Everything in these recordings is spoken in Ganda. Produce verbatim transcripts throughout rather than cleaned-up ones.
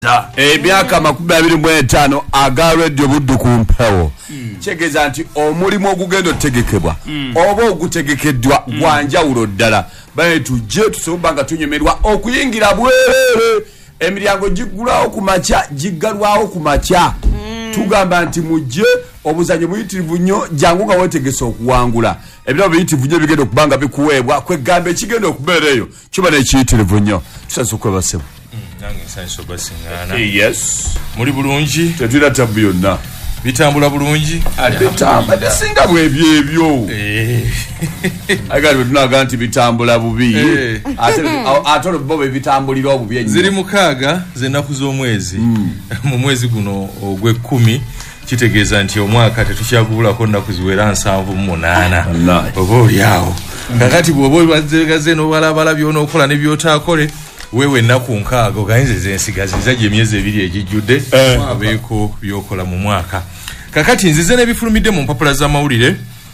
dda emyaka makumi abiri mu etaano aga radio buddu ku mpewo kitegeeza nti omulimu ogugenda otegekebwa oba ogutegekeddwa gwa njawulo ddala bale tujje tusobola nga tunyemerwa okuyingira bwereere emiryango giggulawo ku makya giggalwawo ku makya tugamba nti mujje obuzanyo buyitirivu nnyo jangu nga weetegese okuwangula ebirabo biyitirivu nnyo bigenda okuba nga bikuweebwa kwegamba ekigenda okubeera eyo kiba n'ekiyitirivu nnyo tusaze okwebasebo nange nsanyiza obasiŋŋaana yes muli bulungi tetulina tabu yonna bitambula bulungi bitambula singa bwebyo ebyo agati bwetunaga nti bitambula bubi ate olwo bwe bitambulira obubi ennyo ziri mukaaga z'ennaku z'omwezi mu mwezi guno ogw'ekkumi kitegeeza nti omwaka tetukyagubulako nnaku ziwera nsanvu mu munaana oba oli awo kakati bw'oba obazegaze n'obalabala by'onookola ne by'otaakole wewe ennaku nkaaga ogayinza zensigaziza gye emyezi ebiri egijjudde abeeko byokola mu mwaka kakati nzize n'ebifulumidde mu mpapula z'amawulire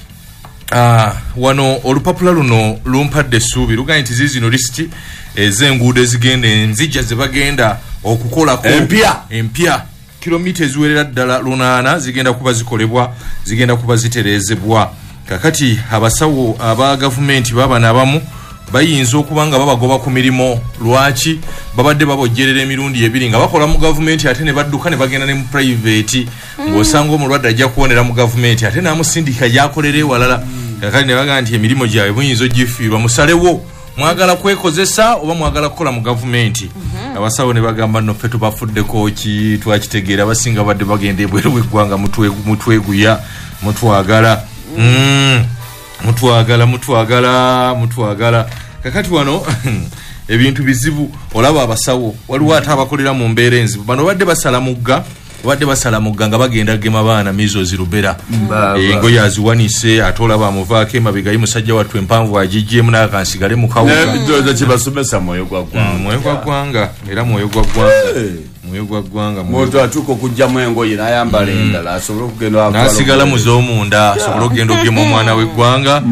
wano olupapula luno lumpadde essuubi luganye nti zizino lisiti ez'enguudo ezigenda enzija ze bagenda okukolako empya empya kilomita eziwerera ddala lunaana zigenda kuba zikolebwa zigenda kuba zitereezebwa kakati abasawo aba gavumenti babana abamu bayinza okuba nga babagoba ku mirimo lwaki babadde babojjerera emirundi ebiri nga bakola mu gavumenti ate ne badduka ne bagenda ne mu private ng'osanga omulwadde ajja kuwonera mu gavumenti ate n'amusindika gyakolera ewalala kakati ne bagaa nti emirimu gyabwe muyinza ogifiirwa musalewo mwagala kwekozesa oba mwagala kukola mu gavumenti abasawo ne bagamba nno ffe tubafuddeko ki twakitegeera abasinga badde bagenda ebweru w'eggwanga mutweguya mutwagala mutwagala mutwagala mutwagala kakati wano ebintu bizibu olaba abasawo waliwo ate abakolera mu mbeera enzibu bano badde basala mugga badde basala mugga nga bagenda gema baana mizo zirubera engoye aziwanise ate olaba amuvaako emabegayi musajja wattu empanvu agijjemu n'akansigale mu kawuka nebidooza kibasomesa mwoyo gwa ggwanga mwoyo gwa ggwanga era mwoyo gwa ggwanga mwoyo gwa ggwanga muntu atuuka okugjamu engoye n'ayambala endala asobole okugenda n'asigala mu z'omunda asobole okugenda ogema omwana w'eggwanga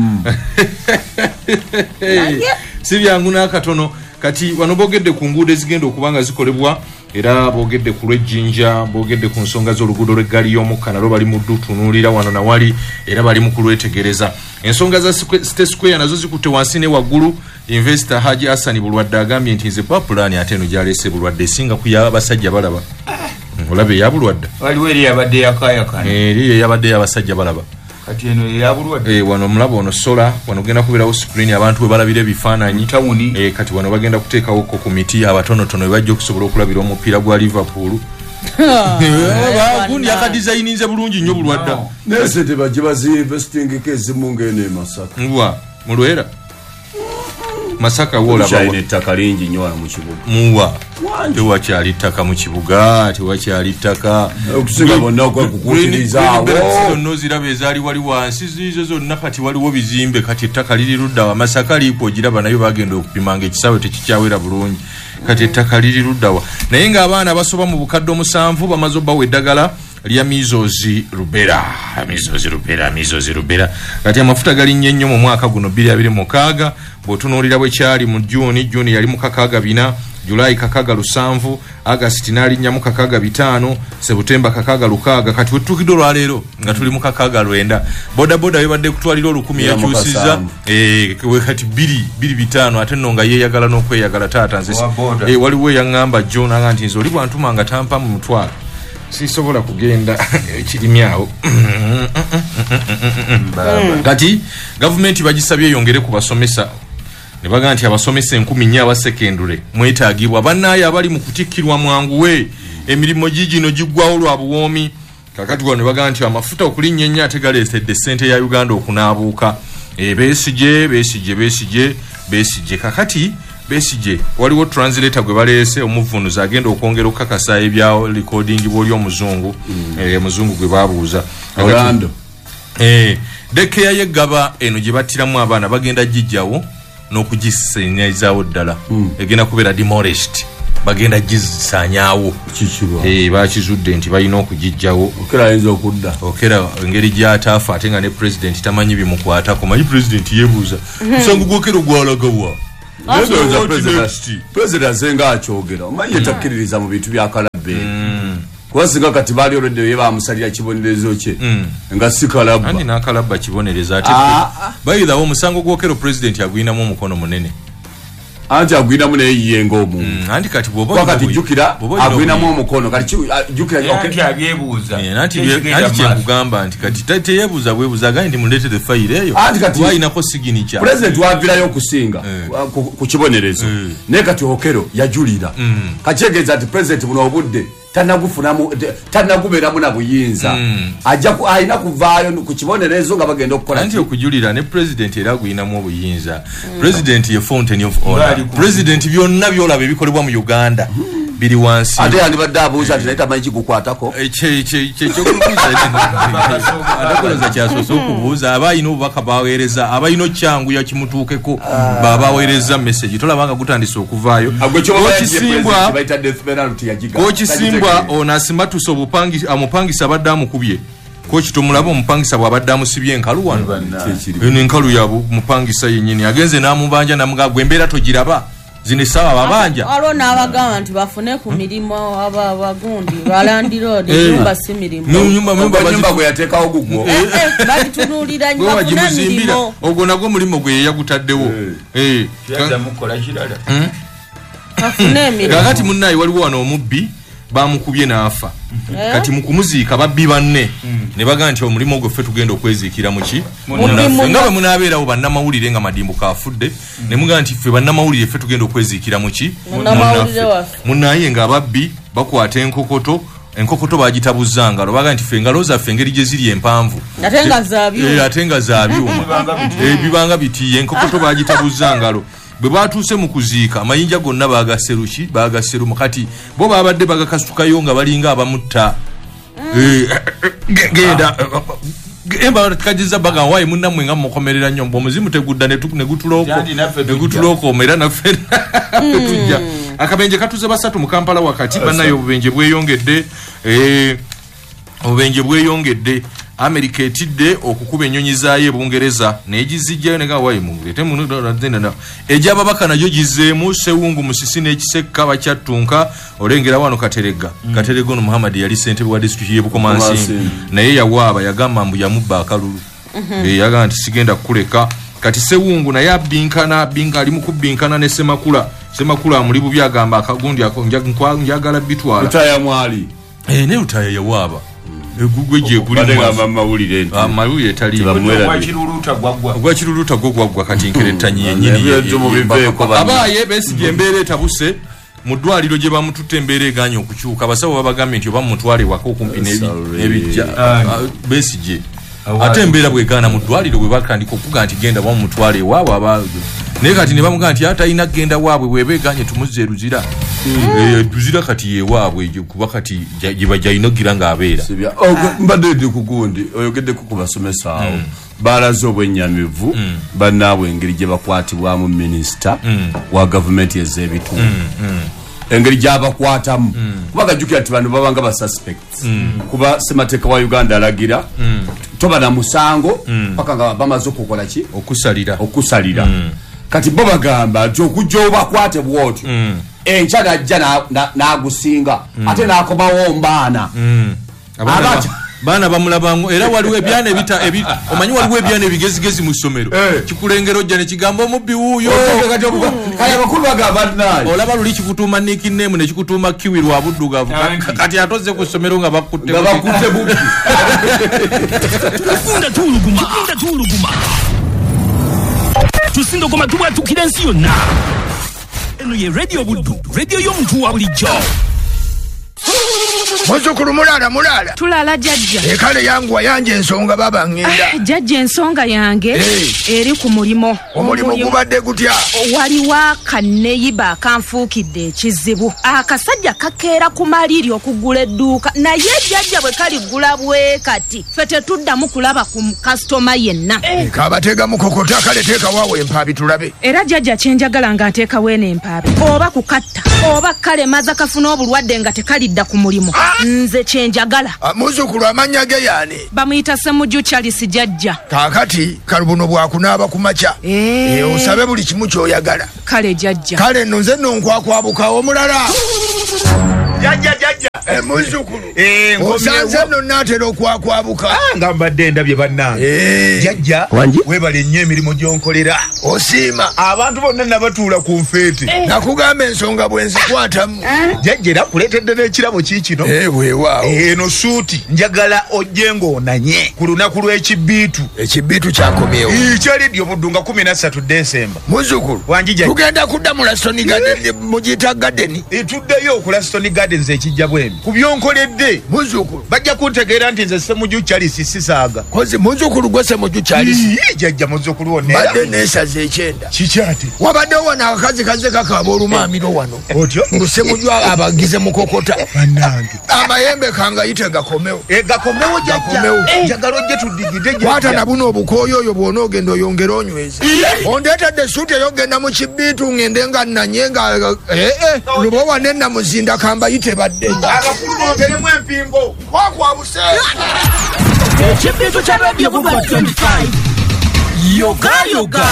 si byangu n'akatono kati wano boogedde ku nguudo ezigenda okuba nga zikolebwa era boogedde ku lw'ejjinja boogedde ku nsonga z'oluguudo lw'eggaali y'omukka nalwo bali mu ddutunuulira wano nawali era bali mu kulwetegereza ensonga za State Square nazo zikutte wansi ne waggulu investor Haji Hassan Bulwadde agambye nti nze papulaani ate eno gyaleese Bulwadde esinga ku y'abasajja balaba olabe eya Bulwadde waliwo eri yabadde yakayakana eri yabadde y'abasajja balaba kati eno eya Bulwadde eh wano mulabo ono sola wano genda kubirawo screen abantu we balabira ebifaananyi tawuni eh kati wano bagenda kuteekawo ko komiti abatonotono bajja okusobola okulabira omupiira gwa Liverpool bagundi akadizayinize bulungi nnyo Bulwadde nese tebajje bazinvesting ezimu ng'eno e Masaka ngwa mulwera Masaka wola bawo ettaka lingi nnyo wano mu kibuga muwa tewakyali ttaka mu kibuga tewakyali ttaka okusinga bonna okwekukutiriza zonna ziraba ezaali wali wansi zizo zonna kati waliwo bizimbe kati ettaka liri ludda wa Masaka liipo ogiraba nayo bagenda okupimanga ekisaawe tekikyawera bulungi kati ettaka liri luddawa naye ng'abaana basoba mu bukadde omusanvu bamaze obbawa eddagala lya mizozi rubera mizozi rubera mizozi rubera kati amafuta galinnya nnyo mu mwaka guno bbiri abiri mu mukaaga bw'otunuulira bwe kyali mu Juni Juni yali mu kakaaga bina Julai kakaaga lusanvu August n'alinnya mu kakaaga bitaano September kakaaga lukaaga kati wetutukidde olwaleero nga tuli mu kakaaga lwenda boda boda yabadde kutwalira olukumi yakyusizza eh kati bbiri bbiri bitaano ate nno nga yeeyagala n'okweyagala taata nze eh waliwo eyaŋŋamba John anga nti nze oli bwantuma nga tampa mu mutwalo sisobola kugenda kirimyawo kati gavumenti bagisabye yongere ku basomesa ne baga nti abasomesa enkumi nnya aba sekendule mwetaagibwa bannaayo abali mu kutikkirwa mwanguwe emirimu gigino giggwawo lwa buwoomi kakati wano ne baga nti amafuta okulinnya ennyo ate galeesedde ssente ya Uganda okunaabuuka e beesije beesije beesije beesije kakati Besije waliwo translator gwe baleese omuvunuza agenda okwongera okukakasa ebyawo recording bw'oli omuzungu eh muzungu gwe babuuza Orlando eh deke ya yegaba eno gye battiramu abaana bagenda gijjawo n'okugisenyaizawo ddala egenda kubeera demolished bagenda gisanyawo kikiba eh bakizudde nti balina okugijjawo okera ayinza okudda okera engeri gyataafa ate nga ne president tamanyi bimukwatako manyi president yebuuza musango gwokero gwalagawa President President Zenga akyogera omanyi takkiririza mu bintu bya kala be kwa singa kati bali already yeba musalira kibonerezo kye nga sikalabba andi nakalabba kibonereza ate bayida wo musango gwokero president yagwina mu mukono munene anja agwina mu neyenga omu andi kati bobo wakati jukira agwina mu mukono kati jukira okay abyebuza nanti andi kyengugamba anti kati tate yebuza bwebuza gandi mulete the file eyo why inako signature president wavira yo kusinga ku kibonerezo ne kati okero yajulira kachegeza ati president buno obudde tanagufunamu tanaguberamu na buyinza ajja ku aina kuvaayo ku kibonerezo nga bagenda okukola anti okujulira ne president era gwina mu buyinza president ye fountain of order president byonna byolabe bikolebwa mu Uganda biri wansi ate andi badabuza ati naita manyi gukwatako eche che che cyo kubuza adakoza kyasoso kubuza abayina obubaka baweereza abayino kyangu ya kimutuukeko baba weereza message tolabanga gutandisa okuvaayo kisimbwa baita death penalty yajiga ko kisimbwa onasimatuse obupangi amupangisa baddamu kubye ko kitomulaba omupangisa bwabaddamu sibye enkalu wano eno enkalu ya mupangisa yennyini agenze namubanja namuga gwembera togiraba zine sawa babanja alo nabagamba nti bafune ku milimo aba abagundi balandi road nyumba si milimo nyumba nyumba nyumba gwe yateka ogugwo eh bali tunulira nyumba kuna milimo ogwo nagwo mulimo gwe yagutaddewo eh yadda mukola kirala bafune milimo kakati munnayi waliwo wano omubbi bamukubye naafa kati mukumuziika babbi banne ne baga nti omulimo gwe ffe tugenda okweziikira muki nga bwe munaabeerawo bannamawulire nga madimbo kaafudde ne muga nti ffe bannamawulire ffe tugenda okweziikira muki munnaye nga ababbi bakwata enkokoto enkokoto bagitabuza ngalo baga nti ffe engalo zaffe engeri gye ziri empanvu ate nga zaabyuma ebibanga biti enkokoto bagitabuza ngalo bwe batuuse mu kuziika amayinja gonna baagaseruki baagaseru mukati bo babadde bagakasukayo nga balinga abamutta genda emba kajiza baga wayi munnamwe nga mukomerera nnyo omuzimu tegudda ne gutuloko ne gutuloko omera naffe tujja akabenje katuze basatu mu Kampala wakati bannayo obubenje bweyongedde eh obubenje bweyongedde America etidde okukuba ennyonyi zaayo ebungereza negizijjayo nega wayi mungete munodana ejaba baka nayo gizeemu sewungu musisi n'ekisekka bakyattunka olengera wano Katerega Katerega no Muhammad yali ssentebe wa district ye Bukomansi naye yawaaba yagamba mbu yamubba akalulu e yaga nti sigenda kuleka kati sewungu naye abinkana binga ali mukubinkana ne Semakula Semakula amuli bubi agamba akagundi akonja njagala bitwala utaya mwali eh ne utaya yawaaba egugwe je kuli mwa mawulire nti amawulire tali gwakiruluta gwagwa gwakiruluta gwagwa kati nkeretanyi yennyini abaye besije embere tabuse mu ddwaliro gye bamututte embere eganye okukyuka abasawo babagambe nti oba mutwale wako okumpi n'ebijja besije ate embera bwegana mu ddwaliro bwe bakandika okuga nti genda wa mutwale ewaabwe aba naye kati ne bamuga nti ate alina kgenda waabwe bwebeganye tumuzze eruzira tuzira kati yewaabwe kuba kati gibajayinogira ng'abeera mbadde ndi kugundi oyogedde ku kubasomesa awo balaze obwennyamivu bannaabwe engeri gye bakwatibwamu minisita wa gavumenti ez'ebitundu engeri gy'abakwatamu kuba gajjukira nti bano babanga ba suspects kuba ssemateeka wa Uganda alagira toba na musango paka nga bamaze okukola ki okusalira okusalira kati bo bagamba nti okujja obakwate bwotyo enkya najja n'agusinga ate n'akomawo mbaana bana bamulabango era waliwo ebyana ebita omanyi waliwo ebyana ebigezigezi mu ssomero kikulengera ojja ne kigamba omubbi wuuyo kale bakulu bagamba naye olaba luli kikutuuma nickname ne kikutuuma kiwi lwa buddugavu kati atoze ku ssomero nga bakutte bakutte bubbi tufunda tuluguma tufunda tuluguma tusindo koma tubwa tukira nsi yonna eno ye radio buddu radio y'omuntu wa bulijjo Muzukuru mulala mulala tulala jajja ekale yangu wayanje ensonga baba ngenda jajja ensonga yange hey. eri ku mulimo omulimo gubadde gutya waliwo kanneyiba akanfuukidde ekizibu akasajja kakeera ku maliri okugula edduuka naye jajja bwe kaligula bwe kati ffe tetuddamu kulaba ku kasitoma yenna hey. kabatega mukokota kale teeka waawe empaabi tulabe era jajja kyenjagala nga nteekawo eno empaabi oba kukatta oba kale maza kafuna obulwadde nga tekalidda ku mulimo nze kyenjagala muzukulu amanya ge yaani bamuyita Ssemujju Charles jajja kaakati kalubuno bwakunaaba ku makya e, osabe buli kimu ky'oyagala kale jajja kale nno nze nno nkwakwabuka omulala jajja jajja Muzzukulu. Eh, osanze nno naatera okwakwabuka. Nga mbadde ndabye bannange. Jjajja weebale nnyo emirimu gy'onkolera. Osiima. Abantu bonna nabatuula ku nfeete. Nakugamba ensonga bwe nzikwatamu. Jjajja era kuleetedde n'ekirabo kiikino. Weewaawo. Eno suuti njagala ojje ng'onanye ku lunaku lw'ekibbiitu. Ekibbiitu kyakomyewo. Ekyaleddi obuddu nga kumi na ssatu Desemba. Muzzukulu. Wanjija. Tugenda kudda mu Laston Garden mugiyita Garden. Tuddeyo ku Laston Gardens ekijja bwemi. Ku byonkoledde. Muzzukulu. Bajja kuntegeera nti nze Ssemujju Charles sisaaga. Kozi muzzukulu gwe Ssemujju Charles. Jjajja muzzukulu wonna. Badde neesaza ekyenda. Kikyate. Wabaddewo wano akazi kaze kakaaba olumaamiro wano. Otyo. Ngu Ssemujju abagize mukokota. Bannange. Amayembe kangayite gakomewo. E gakomewo jjajja. Njagala ojje tuddigide jjajja. Kwata na buno obukooyo oyo bw'ona ogenda oyongera onyweza. Ondeetedde suuti eyogenda mu kibbiitu ngende nga nnanye nga ee lubowa ne namuzinda kambayite badde. Abakulu ongeremu empingo. Kwakwabuse. Ekibbiitu kya Radio Buba twenty-five. Yoga yoga.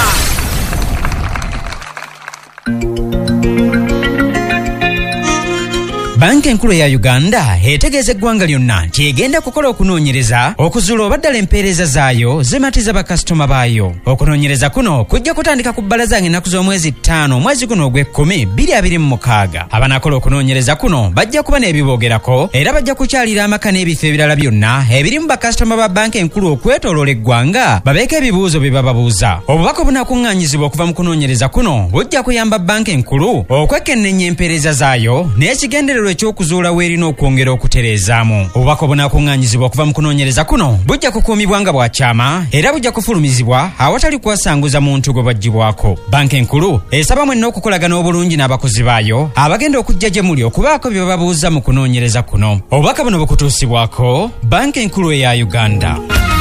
Banka enkulu ya Uganda etegeeza eggwanga lyonna nti egenda kukola okunoonyereza okuzuula oba ddala empeereza zaayo zematiza bakasitoma baayo. Okunoonyereza kuno kujja kutandika ku bbalaza ng'ennaku z'omwezi ttaano omwezi guno ogw'ekkumi bbiri abiri mu mukaaga. Abanakola okunoonyereza kuno bajja kuba n'ebiboogerako era bajja kukyalira amaka n'ebifo ebirala byonna ebirimu bakasitoma ba banka enkulu okwetooloola eggwanga babeeko ebibuuzo bye bababuuza. Obubaka obunakuŋŋaanyizibwa okuva mu kunoonyereza kuno bujja kuyamba banka enkulu okwekennenya empeereza zaayo n'ekigendererwa ekyokuzuula weerina okwongera okutereezaamu. Obubaka obunakuŋŋaanyizibwa okuva mu kunoonyereza kuno bujja kukuumibwa nga bwa kyama era bujja kufulumizibwa awatali kwasanguza muntu gwe bwaggyibwako. Banka enkulu esaba mwenna okukolagana obulungi n'abakozi baayo abagenda okujja gye muli okubaako bye bababuuza mu kunoonyereza kuno. Obubaka buno bukutuusibwako banka enkulu eya Uganda.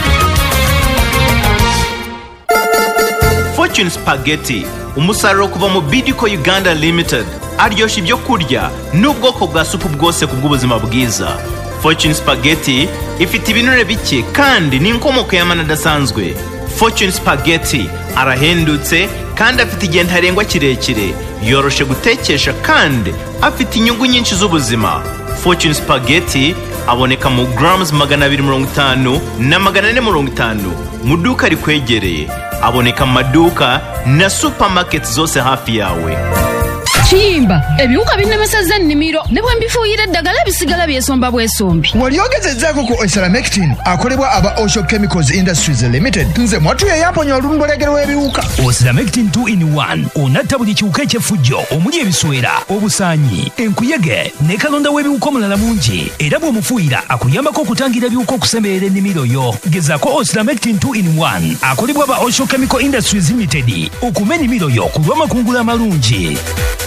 Fortune Spaghetti, umusaruro okuva mu Bidco Uganda Limited, aryoshya ibyo kurya n'ubwoko bwa supu bwose ku bw'ubuzima bwiza. Fortune Spaghetti ifite ibinure bike kandi n'inkomoko y'amana adasanzwe. Fortune Spaghetti arahendutse kandi afite igihe ntarengwa kirekire, yoroshe gutekesha kandi afite inyungu nyinshi z'ubuzima. Fortune Spaghetti aboneka mu grams magana abiri mirongo itanu na magana ane mirongo itanu mu duka rikwegereye. Aboneka mu maduka na supermarket zose hafi yawe. Kiyimba ebiwuka binnemesezza ennimiro ne bwe mbifuuyira eddagala bisigala byesomba bwesombi. Wali ogezezzaako ku Osalamectin akolebwa aba Osho Chemicals Industries Limited. Nze mwatu yeyamponya olumbolegero w'ebiwuka. Osalamectin two in one onatta buli kiwuka eky'effujjo omuli ebiswera, obusaanyi, enkuyege ne kalonda w'ebiwuka omulala mungi era bw'omufuuyira akuyambako okutangira ebiwuka okusemberera ennimiro yo. Gezaako Osalamectin two in one akolebwa aba Osho Chemical Industries Limited okuba ennimiro yo ku lw'amakungula amalungi.